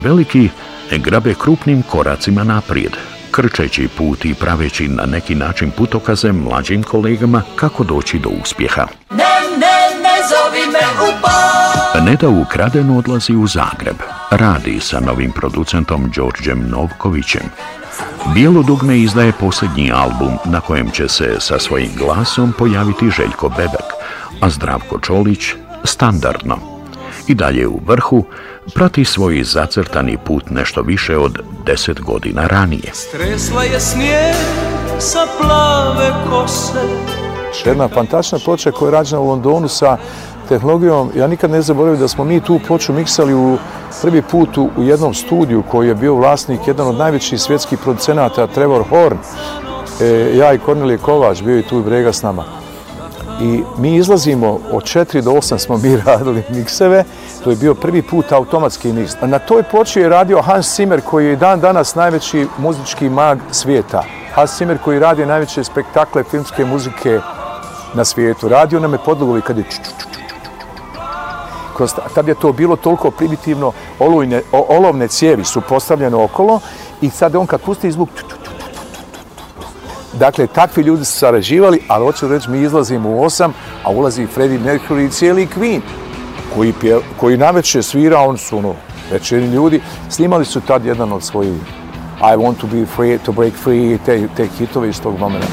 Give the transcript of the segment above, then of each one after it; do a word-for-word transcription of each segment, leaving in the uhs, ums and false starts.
Veliki grabe krupnim koracima naprijed, krčeći put i praveći na neki način putokaze mlađim kolegama kako doći do uspjeha. Ne, ne, ne zovi me u par. Neda ukradeno odlazi u Zagreb. Radi sa novim producentom Đorđem Novkovićem. Bijelo dugme izdaje posljednji album na kojem će se sa svojim glasom pojaviti Željko Bebek, a Zdravko Čolić standardno. I dalje u vrhu prati svoj zacrtani put nešto više od deset godina ranije. Stresla je snijeg sa plave kose. Jedna fantastična ploča koja je rađena u Londonu sa tehnologijom. Ja nikad ne zaboravim da smo mi tu ploču miksali u prvi put u jednom studiju koji je bio vlasnik jedan od najvećih svjetskih producenata, Trevor Horn. E, ja i Kornelije Kovač, bio je tu i Brega s nama. I mi izlazimo od četiri do osam smo mi radili mikseve. To je bio prvi put automatski miks. Na toj ploči je radio Hans Zimmer koji je dan danas najveći muzički mag svijeta. Hans Zimmer koji radi najveće spektakle filmske muzike na svijetu. Radio nam je podlogovi kad je ču, ču, ču, ču, ču. Tad je to bilo toliko primitivno, olujne, olovne cijevi su postavljene okolo i sad on kad pusti zvuk ču, ču, ču, ču, ču, ču. Dakle, takvi ljudi su sarađivali, ali hoću reći, mi izlazimo u osam, a ulazi Freddie Mercury i cijeli Queen, koji, pje, koji navečer svira, on su ono, večerni ljudi, snimali su tad jedan od svojih I want to be free, to break free, te, te hitove iz tog momenta.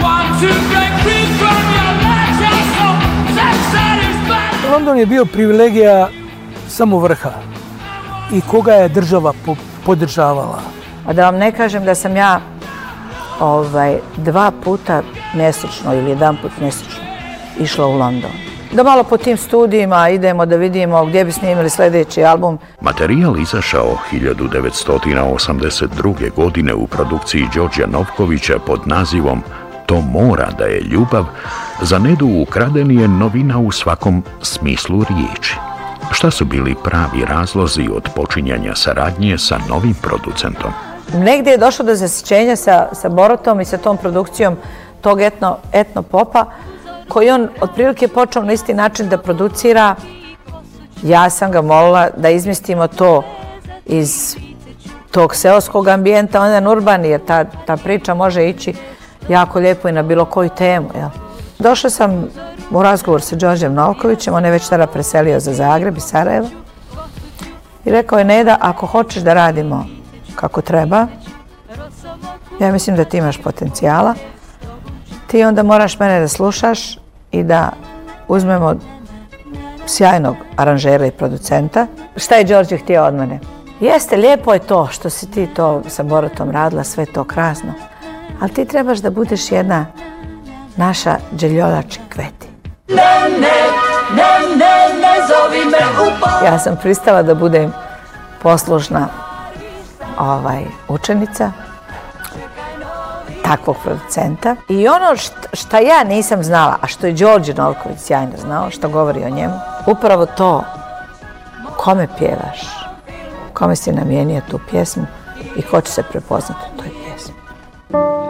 London je bio privilegija samo vrha i koga je država po, podržavala. A da vam ne kažem da sam ja ovaj, dva puta mjesečno ili jedan put mjesečno išla u London. Da malo po tim studijima idemo da vidimo gdje bi snimili sljedeći album. Materijal izašao hiljadu devetsto osamdeset druge. godine u produkciji Đorđa Novkovića pod nazivom To mora da je ljubav. Za Nedu ukraden je novina u svakom smislu riječi. Šta su bili pravi razlozi od počinjanja saradnje sa novim producentom? Negdje je došlo do zasjećenja sa, sa Borotom i sa tom produkcijom tog etno, etno popa, koji on otprilike počeo na isti način da producira. Ja sam ga molila da izmestimo to iz tog seoskog ambijenta, on je urbani, jer ta, ta priča može ići jako lijepo i na bilo koju temu. Jel? Došla sam u razgovor sa Đorđem Novkovićem, on je već tada preselio za Zagreb i Sarajevo. I rekao je, Neda, ako hoćeš da radimo kako treba, ja mislim da ti imaš potencijala, ti onda moraš mene da slušaš i da uzmemo sjajnog aranžera i producenta. Šta je Đorđe htio od mene? Jeste, lijepo je to što si ti to sa Borotom radila, sve to krasno, ali ti trebaš da budeš jedna naša Đeljolači Kveti. Ne, ne, ne, ne, ne zovi me u par. Ja sam pristala da budem poslušna ovaj, učenica takvog producenta. I ono što ja nisam znala, a što je Đorđe Novković sjajno znao, što govori o njemu, upravo to kome pjevaš, kome si namijenio tu pjesmu i ko će se prepoznati u toj pjesmi.